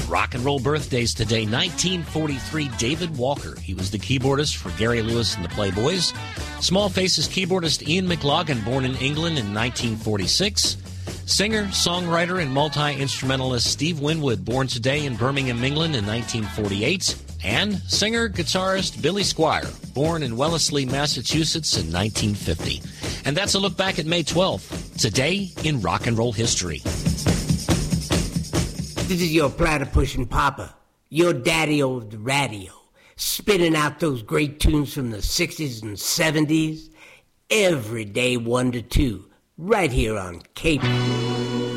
Rock and roll birthdays today. 1943, David Walker. He was the keyboardist for Gary Lewis and the Playboys. Small Faces keyboardist Ian McLaughlin, born in England in 1946. Singer, songwriter, and multi-instrumentalist Steve Winwood, born today in Birmingham, England in 1948. And singer, guitarist Billy Squier, born in Wellesley, Massachusetts in 1950. And that's a look back at May 12th, today in rock and roll history. This is your platypus and papa, your daddy of the radio, spitting out those great tunes from the 60s and 70s, every day 1 to 2, right here on Cape.